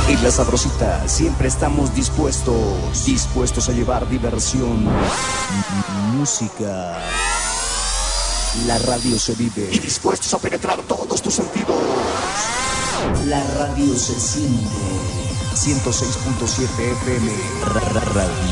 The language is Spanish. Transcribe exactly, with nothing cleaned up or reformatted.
En La Sabrosita siempre estamos dispuestos, dispuestos a llevar diversión, música. La radio se vive, y dispuestos a penetrar todos tus sentidos. La radio se siente. ciento seis punto siete F M. Radio